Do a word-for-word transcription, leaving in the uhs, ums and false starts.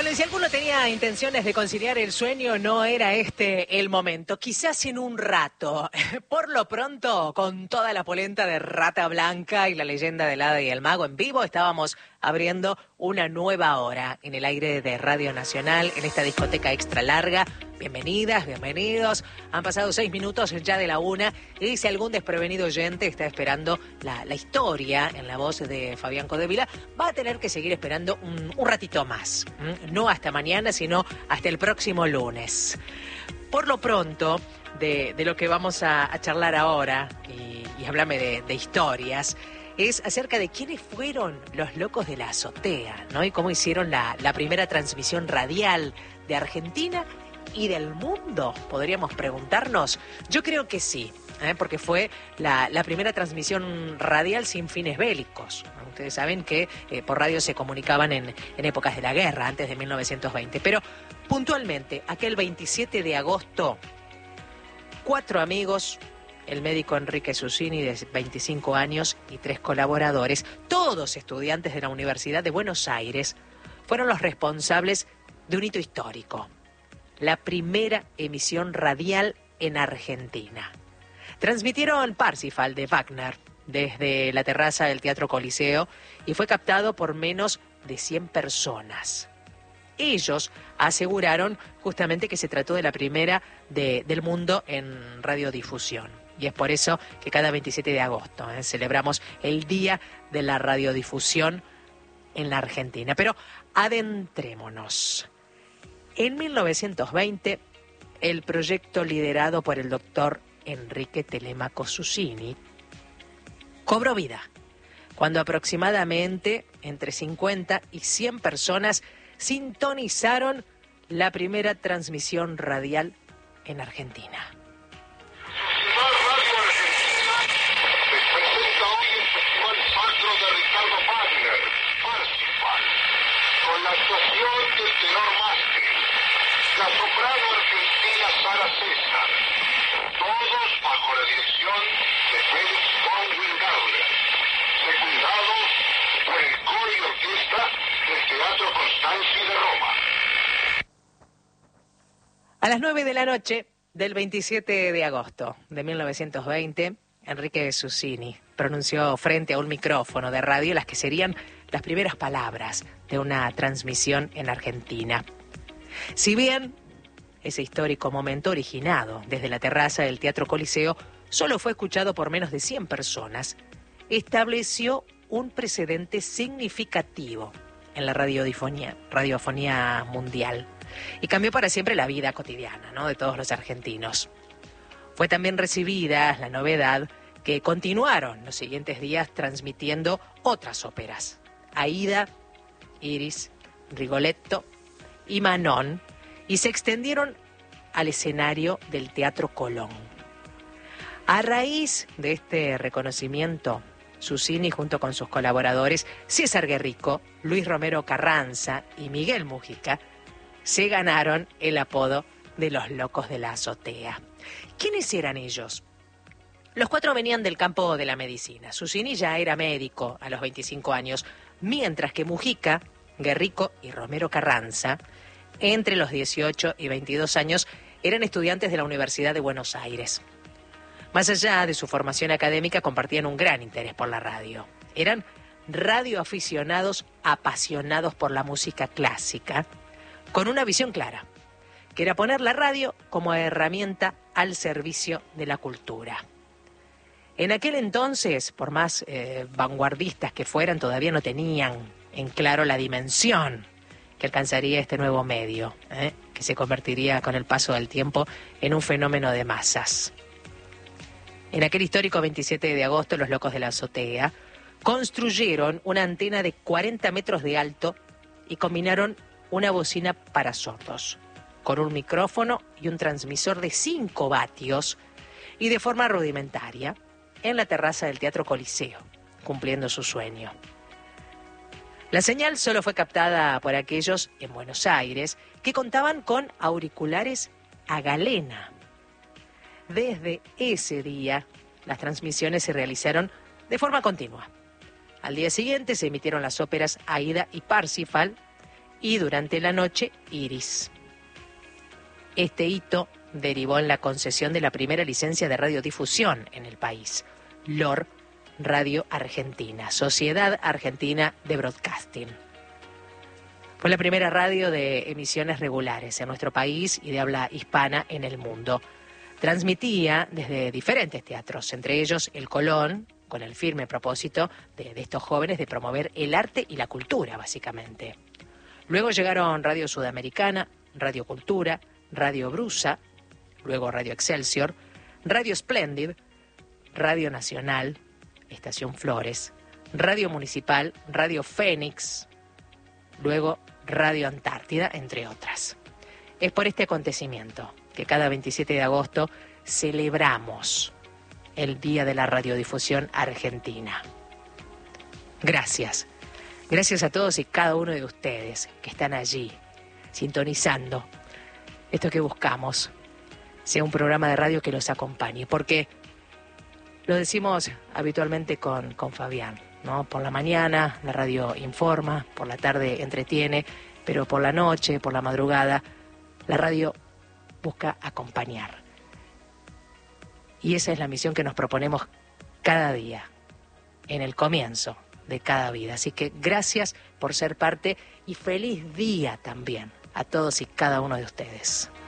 Bueno, y si alguno tenía intenciones de conciliar el sueño, no era este el momento. Quizás en un rato. Por lo pronto, con toda la polenta de Rata Blanca y la leyenda del Hada y el Mago en vivo, estábamos abriendo una nueva hora en el aire de Radio Nacional, en esta discoteca extra larga. Bienvenidas, bienvenidos. Han pasado seis minutos ya de la una y si algún desprevenido oyente está esperando la, la historia en la voz de Fabián Codevila, va a tener que seguir esperando un, un ratito más. ¿Mm? No hasta mañana, sino hasta el próximo lunes. Por lo pronto, de, de lo que vamos a, a charlar ahora, y, y háblame de, de historias, es acerca de quiénes fueron los locos de la azotea, ¿no? Y cómo hicieron la, la primera transmisión radial de Argentina y del mundo, podríamos preguntarnos. Yo creo que sí, ¿eh? Porque fue la, la primera transmisión radial sin fines bélicos. Ustedes saben que eh, por radio se comunicaban en, en épocas de la guerra, antes de mil novecientos veinte. Pero puntualmente, aquel veintisiete de agosto, cuatro amigos, el médico Enrique Susini, de veinticinco años, y tres colaboradores, todos estudiantes de la Universidad de Buenos Aires, fueron los responsables de un hito histórico: la primera emisión radial en Argentina. Transmitieron Parsifal de Wagner desde la terraza del Teatro Coliseo y fue captado por menos de cien personas. Ellos aseguraron justamente que se trató de la primera de, del mundo en radiodifusión. Y es por eso que cada veintisiete de agosto ¿eh? celebramos el Día de la Radiodifusión en la Argentina. Pero adentrémonos. En mil novecientos veinte, el proyecto liderado por el doctor Enrique Telemaco Susini cobró vida, cuando aproximadamente entre cincuenta y cien personas sintonizaron la primera transmisión radial en Argentina. La soprano argentina Sara César, todos bajo la dirección de Felix von Wingauer, secundados por el coro y orquesta del Teatro Constanzi de Roma. A las nueve de la noche del veintisiete de agosto de mil novecientos veinte, Enrique Susini pronunció frente a un micrófono de radio las que serían las primeras palabras de una transmisión en Argentina. Si bien ese histórico momento, originado desde la terraza del Teatro Coliseo, solo fue escuchado por menos de cien personas, estableció un precedente significativo en la radiodifonía, radiofonía mundial y cambió para siempre la vida cotidiana, ¿no?, de todos los argentinos. Fue también recibida la novedad que continuaron los siguientes días transmitiendo otras óperas: Aida, Iris, Rigoletto y Manon, y se extendieron al escenario del Teatro Colón. A raíz de este reconocimiento, Susini, junto con sus colaboradores César Guerrico, Luis Romero Carranza y Miguel Mujica, se ganaron el apodo de los locos de la azotea. ¿Quiénes eran ellos? Los cuatro venían del campo de la medicina. Susini ya era médico a los veinticinco años, mientras que Mujica, Guerrico y Romero Carranza, entre los dieciocho y veintidós años, eran estudiantes de la Universidad de Buenos Aires. Más allá de su formación académica, compartían un gran interés por la radio. Eran radioaficionados apasionados por la música clásica, con una visión clara, que era poner la radio como herramienta al servicio de la cultura. En aquel entonces, por más eh, vanguardistas que fueran, todavía no tenían en claro la dimensión que alcanzaría este nuevo medio, ¿eh? que se convertiría con el paso del tiempo en un fenómeno de masas. En aquel histórico veintisiete de agosto, los locos de la azotea construyeron una antena de cuarenta metros de alto y combinaron una bocina para sordos, con un micrófono y un transmisor de cinco vatios, y de forma rudimentaria, en la terraza del Teatro Coliseo, cumpliendo su sueño. La señal solo fue captada por aquellos en Buenos Aires que contaban con auriculares a galena. Desde ese día, las transmisiones se realizaron de forma continua. Al día siguiente se emitieron las óperas Aida y Parsifal, y durante la noche Iris. Este hito derivó en la concesión de la primera licencia de radiodifusión en el país, L O R Radio Argentina, Sociedad Argentina de Broadcasting. Fue la primera radio de emisiones regulares en nuestro país y de habla hispana en el mundo. Transmitía desde diferentes teatros, entre ellos el Colón, con el firme propósito de, de estos jóvenes de promover el arte y la cultura, básicamente. Luego llegaron Radio Sudamericana, Radio Cultura, Radio Brusa, luego Radio Excelsior, Radio Splendid, Radio Nacional, Estación Flores, Radio Municipal, Radio Fénix, luego Radio Antártida, entre otras. Es por este acontecimiento que cada veintisiete de agosto celebramos el Día de la Radiodifusión Argentina. Gracias. Gracias a todos y cada uno de ustedes que están allí, sintonizando esto que buscamos, sea un programa de radio que los acompañe, porque lo decimos habitualmente con, con Fabián, ¿no? Por la mañana la radio informa, por la tarde entretiene, pero por la noche, por la madrugada, la radio busca acompañar. Y esa es la misión que nos proponemos cada día, en el comienzo de cada vida. Así que gracias por ser parte y feliz día también a todos y cada uno de ustedes.